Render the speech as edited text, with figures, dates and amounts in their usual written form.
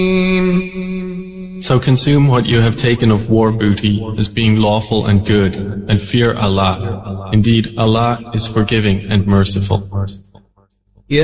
So consume what you have taken of war booty as being lawful and good, and fear Allah. Indeed, Allah is forgiving and merciful.